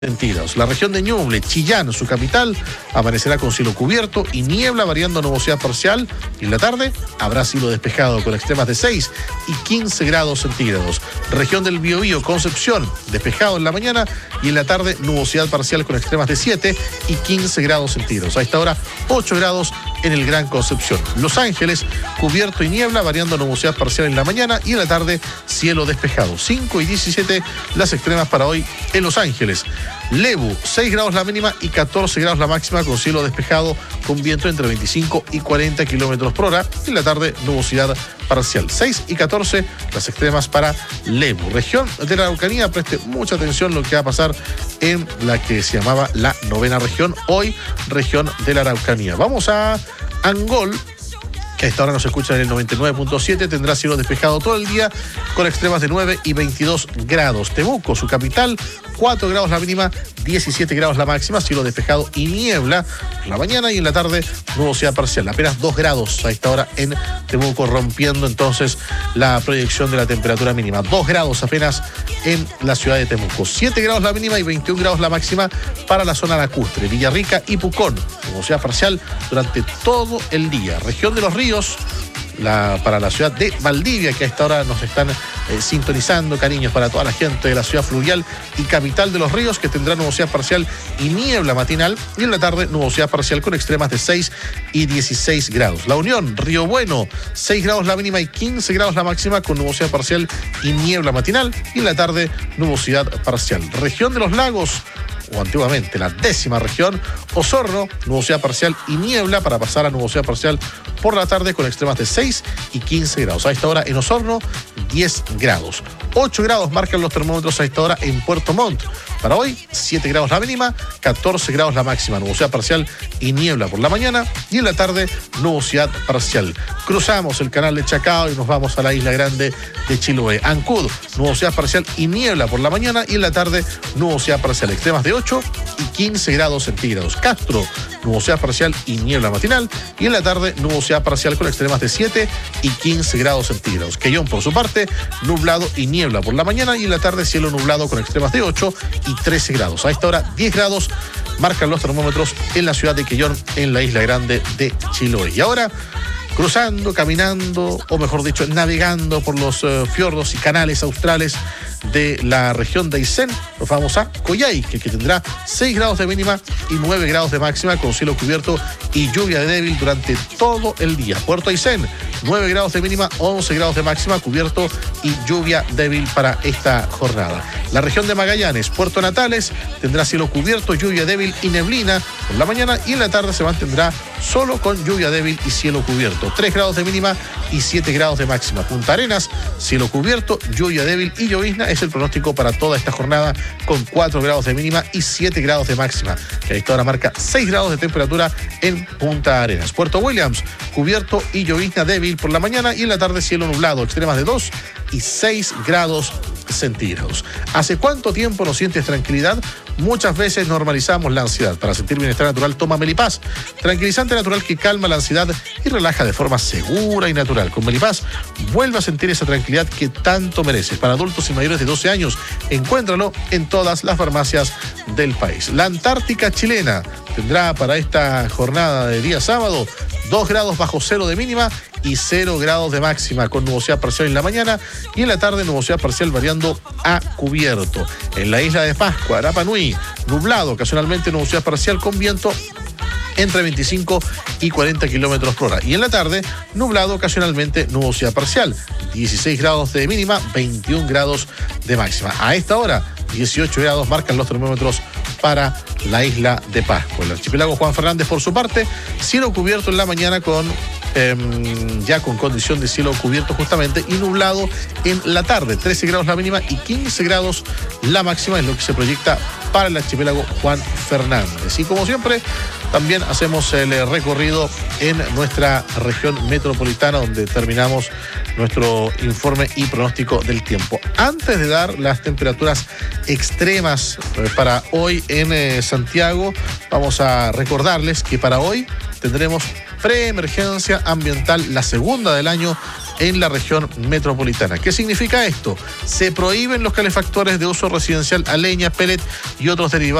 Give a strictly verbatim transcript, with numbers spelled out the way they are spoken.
centígrados. La región de Ñuble, Chillán, su capital, amanecerá con cielo cubierto y niebla variando a nubosidad parcial. Y en la tarde habrá cielo despejado con extremas de seis y quince grados centígrados. Región del Biobío, Concepción, despejado en la mañana y en la tarde nubosidad parcial con extremas de siete y quince grados centígrados. A esta hora ocho grados en el Gran Concepción. Los Ángeles, cubierto y niebla variando a nubosidad parcial en la mañana y en la tarde cielo despejado. cinco y diecisiete las extremas para hoy en Los Ángeles. Lebu, seis grados la mínima y catorce grados la máxima con cielo despejado con viento entre veinticinco y cuarenta kilómetros por hora. Y en la tarde nubosidad parcial. seis y catorce las extremas para Lebu. Región de la Araucanía, preste mucha atención lo que va a pasar en la que se llamaba la novena región, hoy región de la Araucanía. Vamos a Angol, que a esta hora nos escucha en el noventa y nueve punto siete, tendrá cielo despejado todo el día con extremas de nueve y veintidós grados. Temuco, su capital, cuatro grados la mínima, diecisiete grados la máxima, cielo despejado y niebla en la mañana y en la tarde nubosidad parcial. Apenas dos grados a esta hora en Temuco, rompiendo entonces la proyección de la temperatura mínima. dos grados apenas en la ciudad de Temuco. siete grados la mínima y veintiún grados la máxima para la zona lacustre. Villarrica y Pucón, nubosidad parcial durante todo el día. Región de los Ríos, La, para la ciudad de Valdivia, que a esta hora nos están eh, sintonizando. Cariños para toda la gente de la ciudad fluvial y capital de los ríos, que tendrá nubosidad parcial y niebla matinal, y en la tarde nubosidad parcial con extremas de seis y dieciséis grados. La Unión, Río Bueno, seis grados la mínima y quince grados la máxima con nubosidad parcial y niebla matinal, y en la tarde nubosidad parcial. Región de los Lagos, o antiguamente la décima región, Osorno, nubosidad parcial y niebla para pasar a nubosidad parcial por la tarde con extremas de seis y quince grados. A esta hora en Osorno, diez grados. ocho grados marcan los termómetros a esta hora en Puerto Montt. Para hoy, siete grados la mínima, catorce grados la máxima, nubosidad parcial y niebla por la mañana, y en la tarde nubosidad parcial. Cruzamos el canal de Chacao y nos vamos a la isla grande de Chiloé. Ancud, nubosidad parcial y niebla por la mañana, y en la tarde nubosidad parcial, extremas de ocho y quince grados centígrados. Castro, nubosidad parcial y niebla matinal, y en la tarde nubosidad parcial con extremas de siete y quince grados centígrados. Quellón, por su parte, nublado y niebla por la mañana, y en la tarde cielo nublado con extremas de ocho y trece grados. A esta hora diez grados marcan los termómetros en la ciudad de Quellón, en la isla grande de Chiloé. Y ahora, cruzando, caminando, o mejor dicho, navegando por los uh, fiordos y canales australes de la región de Aysén, nos vamos a Coyhaique, que tendrá seis grados de mínima y nueve grados de máxima con cielo cubierto y lluvia débil durante todo el día. Puerto Aysén, nueve grados de mínima, once grados de máxima, cubierto y lluvia débil para esta jornada. La región de Magallanes, Puerto Natales, tendrá cielo cubierto, lluvia débil y neblina por la mañana, y en la tarde se mantendrá solo con lluvia débil y cielo cubierto. tres grados de mínima y siete grados de máxima. Punta Arenas, cielo cubierto, lluvia débil y llovizna es el pronóstico para toda esta jornada, con cuatro grados de mínima y siete grados de máxima, que a esta hora marca seis grados de temperatura en Punta Arenas. Puerto Williams, cubierto y llovizna débil por la mañana, y en la tarde cielo nublado, extremas de dos y seis grados centígrados. ¿Hace cuánto tiempo no sientes tranquilidad? Muchas veces normalizamos la ansiedad. Para sentir bienestar natural, toma Melipaz, tranquilizante natural que calma la ansiedad y relaja de forma segura y natural. Con Melipaz, vuelve a sentir esa tranquilidad que tanto mereces. Para adultos y mayores de doce años, encuéntralo en todas las farmacias del país. La Antártica chilena tendrá para esta jornada de día sábado dos grados bajo cero de mínima y cero grados de máxima, con nubosidad parcial en la mañana, y en la tarde nubosidad parcial variando a cubierto. En la isla de Pascua, Rapa Nui, nublado, ocasionalmente nubosidad parcial con viento entre veinticinco y cuarenta kilómetros por hora. Y en la tarde, nublado, ocasionalmente nubosidad parcial. dieciséis grados de mínima, veintiún grados de máxima. A esta hora, dieciocho grados marcan los termómetros para la isla de Pascua. El archipiélago Juan Fernández, por su parte, cielo cubierto en la mañana con eh, ya con condición de cielo cubierto justamente, y nublado en la tarde. trece grados la mínima y quince grados la máxima es lo que se proyecta para el archipiélago Juan Fernández. Y como siempre, también hacemos el recorrido en nuestra región metropolitana, donde terminamos nuestro informe y pronóstico del tiempo. Antes de dar las temperaturas extremas para hoy en eh, Santiago, vamos a recordarles que para hoy tendremos preemergencia ambiental, la segunda del año en la región metropolitana. ¿Qué significa esto? Se prohíben los calefactores de uso residencial a leña, pellet y otros derivados